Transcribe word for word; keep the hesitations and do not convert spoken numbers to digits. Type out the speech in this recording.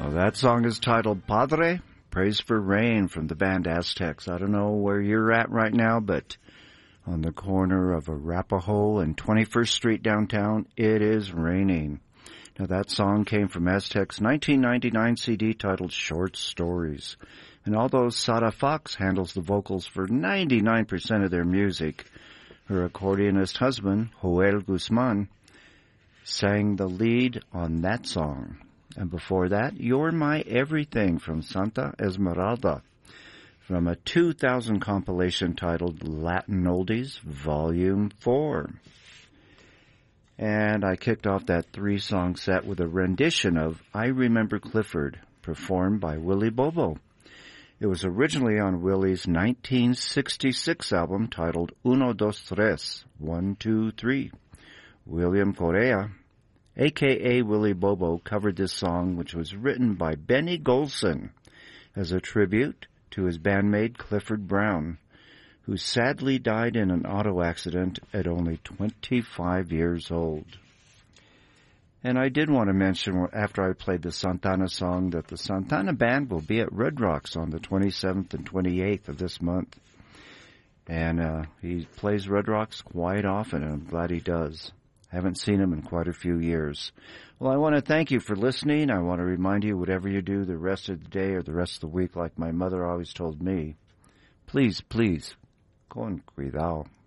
Well, that song is titled Padre, Praise for Rain, from the band Aztecs. I don't know where you're at right now, but on the corner of Arapahoe and twenty-first Street downtown, it is raining. Now, that song came from Aztecs' nineteen ninety-nine C D titled Short Stories. And although Sara Fox handles the vocals for ninety-nine percent of their music, her accordionist husband, Joel Guzman, sang the lead on that song. And before that, You're My Everything from Santa Esmeralda, from a two thousand compilation titled Latin Oldies, Volume four. And I kicked off that three-song set with a rendition of I Remember Clifford, performed by Willie Bobo. It was originally on Willie's nineteen sixty-six album titled Uno, Dos, Tres, One, Two, Three. William Correa, a k a. Willie Bobo, covered this song, which was written by Benny Golson as a tribute to his bandmate Clifford Brown, who sadly died in an auto accident at only twenty-five years old. And I did want to mention, after I played the Santana song, that the Santana Band will be at Red Rocks on the twenty-seventh and twenty-eighth of this month. And uh, he plays Red Rocks quite often, and I'm glad he does. Haven't seen him in quite a few years. Well, I want to thank you for listening. I want to remind you, whatever you do the rest of the day or the rest of the week, like my mother always told me, please, please, con cuidado.